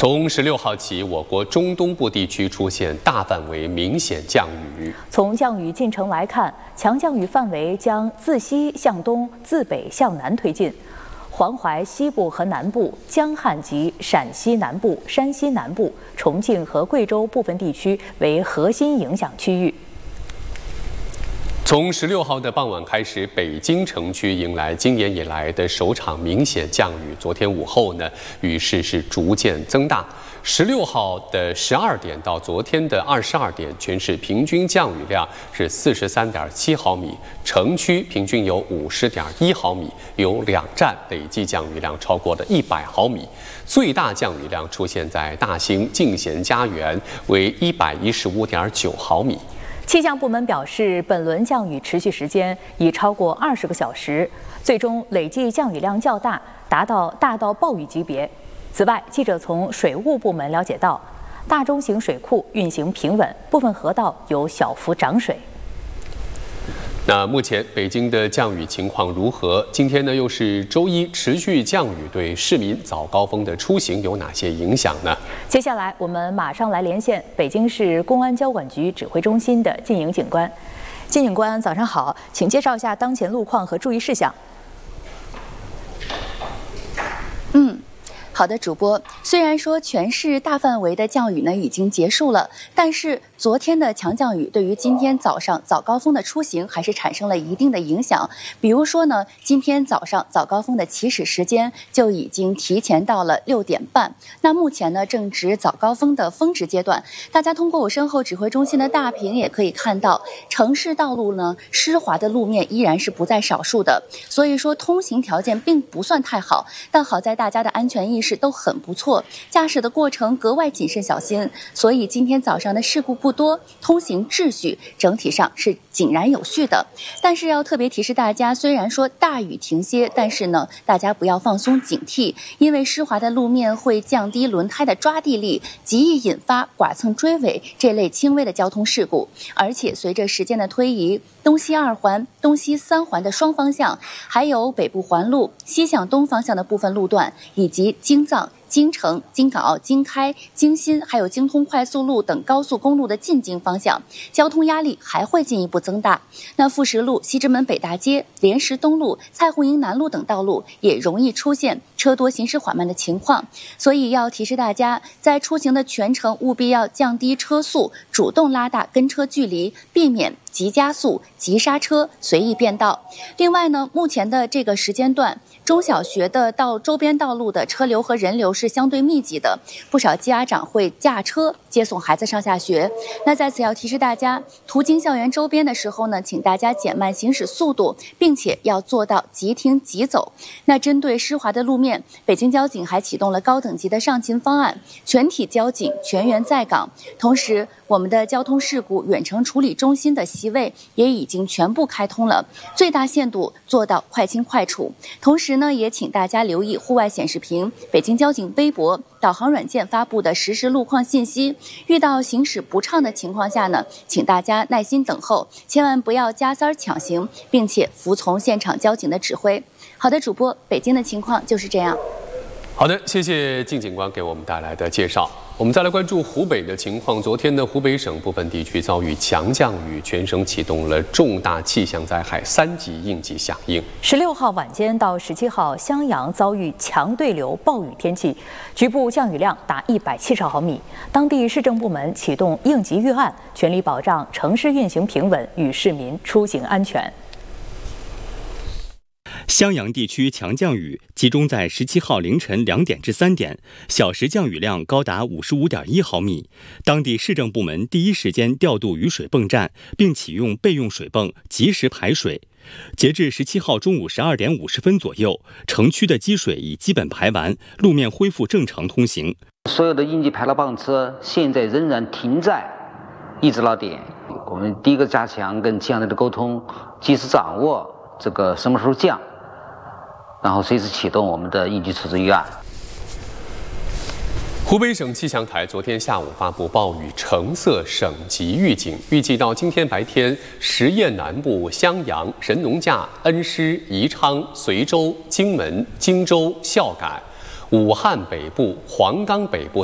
从16号起，我国中东部地区出现大范围明显降雨。 从降雨进程来看，强降雨范围将自西向东、自北向南推进。黄淮西部和南部、江汉及陕西南部、山西南部、重庆和贵州部分地区为核心影响区域。 从16号的傍晚开始，北京城区迎来今年以来的首场明显降雨。昨天午后呢，雨势是逐渐增大。16号的12点到昨天的22点，全市平均降雨量是43.7毫米，城区平均有50.1毫米，有2站累计降雨量超过了100毫米。最大降雨量出现在大兴进贤家园，为115.9毫米。 气象部门表示，本轮降雨持续时间已超过20个小时，最终累计降雨量较大，达到大到暴雨级别。此外，记者从水务部门了解到，大中型水库运行平稳，部分河道有小幅涨水。 那目前北京的降雨情况如何？今天呢又是周一，持续降雨对市民早高峰的出行有哪些影响呢？ 接下来我们马上来连线北京市公安交管局指挥中心的靳颖警官。靳警官，早上好，请介绍一下当前路况和注意事项。 好的，主播。虽然说全市大范围的降雨呢已经结束了，但是昨天的强降雨对于今天早上早高峰的出行还是产生了一定的影响。比如说呢，今天早上早高峰的起始时间就已经提前到了6点半。那目前呢正值早高峰的峰值阶段，大家通过我身后指挥中心的大屏也可以看到，城市道路呢湿滑的路面依然是不在少数的，所以说通行条件并不算太好，但好在大家的安全意识都很不错，驾驶的过程格外谨慎小心，所以今天早上的事故不多，通行秩序整体上是井然有序的。但是要特别提示大家，虽然说大雨停歇，但是呢大家不要放松警惕，因为湿滑的路面会降低轮胎的抓地力，极易引发剐蹭追尾这类轻微的交通事故。而且随着时间的推移，东西2环、东西3环的双方向，还有北部环路西向东方向的部分路段，以及京藏、京承、京港澳、京开、京新还有京通快速路等高速公路的进京方向，交通压力还会进一步增大。那富石路、西直门北大街、莲石东路、蔡鍳营南路等道路也容易出现车多行驶缓慢的情况，所以要提示大家，在出行的全程务必要降低车速，主动拉大跟车距离，避免急加速、急刹车、随意变道。另外呢，目前的这个时间段，中小学的到周边道路的车流和人流是相对密集的，不少家长会驾车接送孩子上下学。那在此要提示大家，途经校园周边的时候呢，请大家减慢行驶速度，并且要做到即停即走。那针对湿滑的路面，北京交警还启动了高等级的上勤方案，全体交警全员在岗。同时，我们的交通事故远程处理中心的席位也已经全部开通了，最大限度做到快清快处。同时呢，也请大家留意户外显示屏、北京交警微博、导航软件发布的实时路况信息。遇到行驶不畅的情况下呢，请大家耐心等候，千万不要加塞抢行，并且服从现场交警的指挥。好的，主播，北京的情况就是这样。 好的，谢谢靳警官给我们带来的介绍。我们再来关注湖北的情况。昨天呢，湖北省部分地区遭遇强降雨，全省启动了重大气象灾害3级应急响应。 16号晚间到17号，襄阳遭遇强对流暴雨天气，局部降雨量达170毫米。当地市政部门启动应急预案，全力保障城市运行平稳与市民出行安全。 襄阳地区强降雨集中在17号凌晨2点至3点，小时降雨量高达55.1毫米。当地市政部门第一时间调度雨水泵站，并启用备用水泵及时排水。截至17号中午12点50分左右，城区的积水已基本排完，路面恢复正常通行。 所有的应急排涝泵车现在仍然停在易治涝点。我们第一个加强跟气象台的沟通，及时掌握这个什么时候降，然后随时启动我们的应急处置预案。 湖北省气象台昨天下午发布暴雨橙色省级预警，预计到今天白天，十堰南部、襄阳、神农架、恩施、宜昌、随州、荆门、荆州、孝感、武汉北部、黄冈北部